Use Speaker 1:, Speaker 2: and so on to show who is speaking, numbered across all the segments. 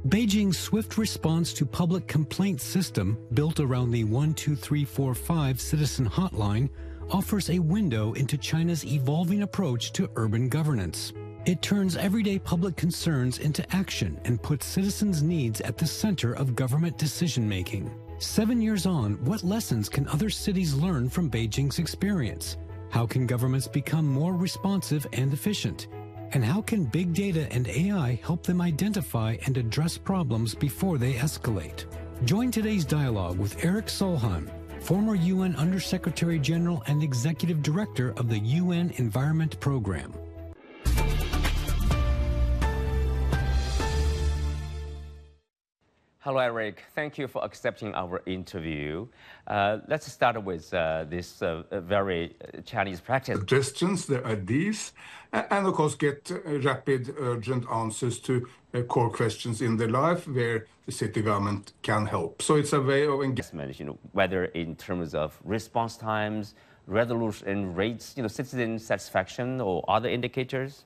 Speaker 1: Beijing's swift response to public complaint system, built around the 12345 citizen hotline, offers a window into China's evolving approach to urban governance. It turns everyday public concerns into action and puts citizens' needs at the center of government decision-making. 7 years on, what lessons can other cities learn from Beijing's experience? How can governments become more responsive and efficient? And how can big data and AI help them identify and address problems before they escalate? Join today's dialogue with Erik Solheim, former UN Undersecretary General and Executive Director of the UN Environment Program.
Speaker 2: Hello, Erik. Thank you for accepting our interview. Let's start with this very Chinese practice.
Speaker 3: Suggestions, their ideas, and of course get rapid, urgent answers to core questions in their life where the city government can help. So it's a way of engagement.
Speaker 2: Whether in terms of response times, resolution rates, citizen satisfaction, or other indicators.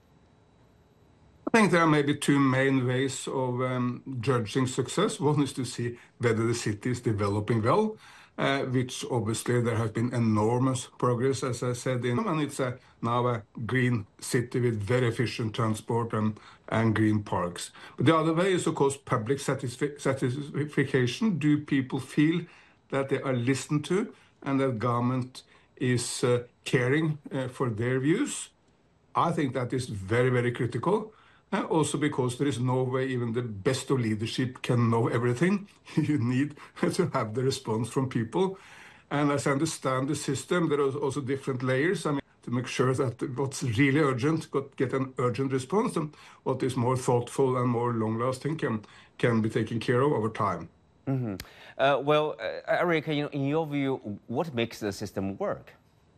Speaker 3: I think there are maybe two main ways of judging success. One is to see whether the city is developing well, which obviously there has been enormous progress, as I said, and it's now a green city with very efficient transport and green parks. But the other way is, of course, public satisfaction. Do people feel that they are listened to and that government is caring for their views? I think that is very, very critical. Also because there is no way even the best of leadership can know everything. You need to have the response from people. And as I understand the system, there are also different layers. To make sure that what's really urgent get an urgent response, and what is more thoughtful and more long-lasting can be taken care of over time.
Speaker 2: Mm-hmm. Erik, in your view, what makes the system work?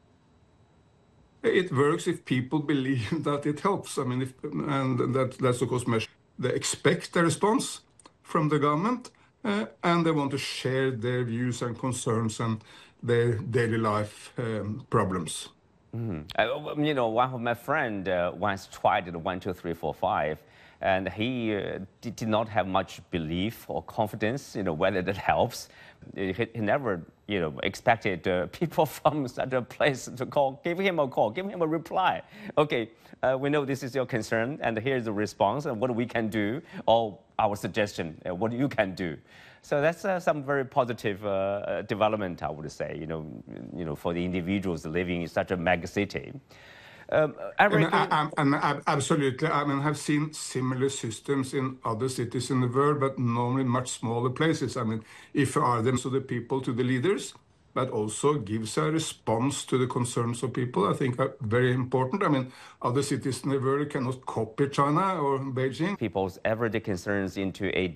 Speaker 3: It works if people believe that it helps. That's of course measured. They expect a response from the government, and they want to share their views and concerns and their daily life problems.
Speaker 2: Mm-hmm. One of my friends once tried the 12345, and he did not have much belief or confidence, whether that helps. He never, expected people from such a place to call, give him a call, give him a reply. Okay, we know this is your concern, and here's the response, and what we can do, or our suggestion, what you can do. So that's some very positive development, I would say, for the individuals living in such a mega city.
Speaker 3: Absolutely. I've seen similar systems in other cities in the world, but normally much smaller places. If are them to the people, to the leaders, but also gives a response to the concerns of people, I think are very important. Other cities in the world cannot copy China or Beijing.
Speaker 2: People's everyday concerns into a